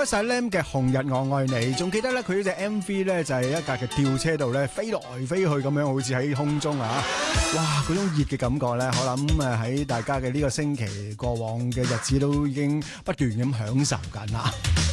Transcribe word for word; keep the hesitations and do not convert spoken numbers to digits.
該晒 Lam 嘅《紅日我愛你》，仲記得咧佢呢隻 M V 咧就係一架嘅吊車度咧飛來飛去咁樣，好似喺空中啊！哇，嗰種熱嘅感覺咧，我諗誒喺大家嘅呢個星期過往嘅日子都已經不斷咁享受緊啦。